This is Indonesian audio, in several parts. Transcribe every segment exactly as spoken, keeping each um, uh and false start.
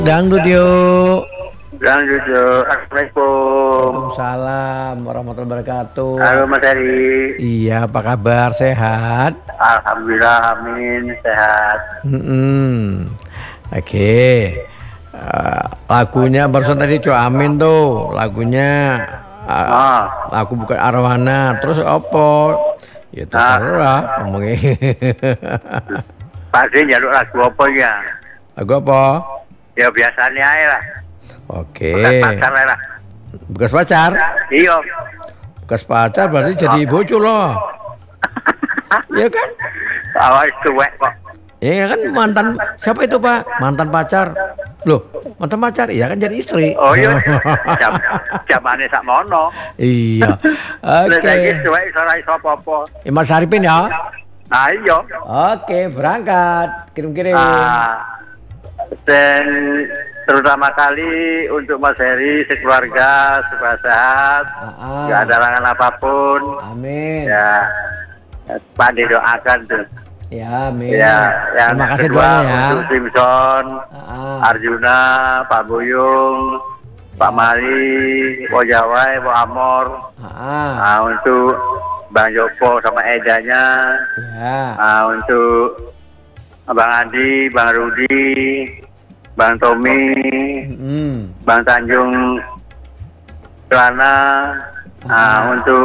Dangdut yuk. Dangdut yuk. Assalamualaikum. Waalaikumsalam warahmatullahi wabarakatuh. Halo Mas Heri. Iya, apa kabar? Sehat? Alhamdulillah, amin, sehat. Hmm, oke. Okay. Uh, lagunya barusan tadi Cok Amin tuh. Lagunya uh, oh. lagu bukan Arwana. Terus apa? Ya terserah ah. ngomongnya. Pak Din jaluk lagu apa ya? Lagu apa? Ya biasanya aja lah. Oke. Bekas pacar lah. Bekas pacar? Iya. Bekas pacar berarti jadi bocil loh. Iya kan? Awal cuek kok. Iya kan mantan siapa itu Pak? Mantan pacar. Loh, mantan pacar iya kan jadi istri. Oh iya. Jam jamane sak mono. Iya. Oke. Lagi cuek iso ora iso apa-apa. Ya, Mas Arifin ya. Nah, iya. Oke, berangkat. Kirim-kirim. Ah. Dan terutama kali untuk Mas Heri sekeluarga supaya sehat, ah, nggak ada halangan apapun. Amin. Ya, Pak didoakan tuh. Ya, amin. Ya, yang terima kasih kedua doanya ya. untuk Simpson, ah. Arjuna, Pak Buyung, Pak Mari, Pak Jawai, Pak Amor. Ah. Nah, untuk Bang Joko sama Edanya. Ya. Nah, untuk Bang Andi, Bang Rudi, Bang Tommy, mm. Bang Tanjung Celana, ah. nah, untuk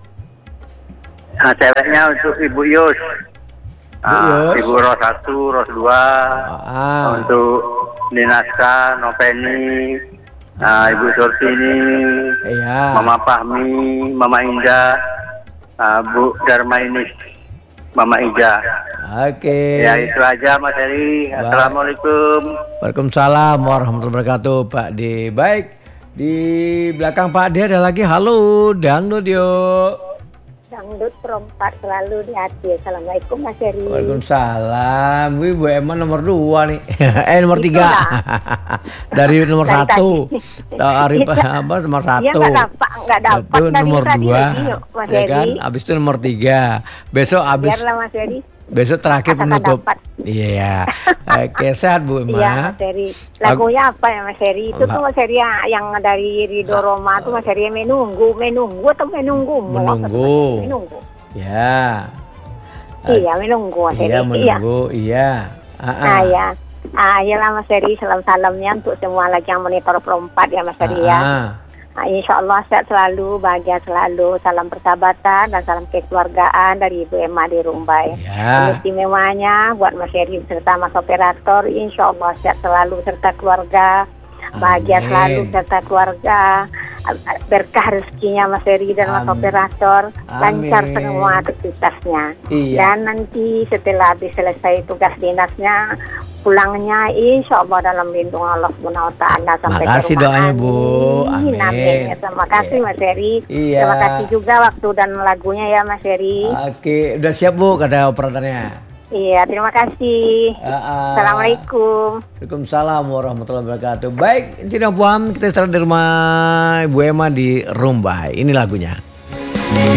nah, ceweknya untuk Ibu Yus, nah, Yus. Ibu Ros satu, Ros dua, ah. untuk Ninaska, Noveni, nah, Ibu Surtini, iya. Mama Fahmi, Mama Indah, nah, Bu Darmainis, Mama Ija. Oke. Ya itu aja Mas Heri. Assalamualaikum. Waalaikumsalam warahmatullahi wabarakatuh Pak D. Baik, di belakang Pak D ada lagi. Halo, dangdut yuk. Dangdut perempat selalu di hati. Assalamualaikum Mas Heri. Waalaikumsalam. Wih, Bu Emma nomor dua nih. eh nomor tiga. Dari nomor dari satu. Arif apa nomor satu. Iya nggak dapat, nggak dapat. Itu nomor dua. Mas Ya kan? Abis itu nomor tiga. Besok abis. Biarlah Mas Heri. Besok terakhir penutup. Iya. Oke, sehat Bu Emma. Iya Mas Heri. Lagunya apa ya Mas Heri? Itu tuh Mas Heri yang dari Ridho Roma tuh Mas Heri menunggu, menunggu atau menunggu? Menunggu. Menunggu. Ya. Iya menunggu Mas Heri. Iya menunggu. Iya. Ah ya. Ah iyalah Mas Heri, salam-salamnya untuk semua lagi yang monitor perempat ya Mas Heri ya. Nah, insya Allah sehat selalu, bahagia selalu, salam persahabatan dan salam kekeluargaan dari Ibu Emma di Rumbai. Ya. Istimewanya buat Mas Heri serta Mas Operator, insya Allah sehat selalu serta keluarga, bahagia Amin. Selalu serta keluarga, berkah rezekinya Mas Heri dan Mas Amin. Operator, lancar Amin. Semua aktivitasnya. Iya. Dan nanti setelah habis selesai tugas dinasnya, pulangnya insya Allah dalam lindungan Allah Subhanahu Wa Taala sampai Makasih ke rumah. Doanya Bu. Amin. Amin. Terima kasih Mas Heri. Iya. Terima kasih juga waktu dan lagunya ya Mas Heri. Oke, udah siap Bu kata operatornya. Iya, terima kasih. Uh-uh. Assalamualaikum. Waalaikumsalam warahmatullahi wabarakatuh. Baik, Cina Puan, kita istirahat di rumah Ibu Emma di Rumbai. Ini lagunya.